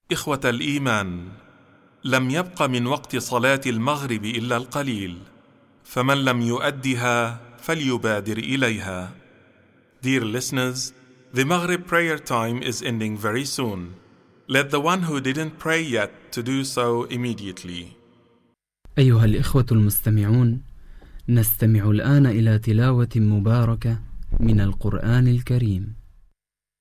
إخوة الإيمان، لم يبق من وقت صلاة المغرب إلا القليل، فمن لم يؤدها فليبادر إليها. Dear listeners, the Maghrib prayer time is ending very soon. Let the one who didn't pray yet to do so immediately. أيها الإخوة المستمعون، نستمع الآن إلى تلاوة مباركة من القرآن الكريم.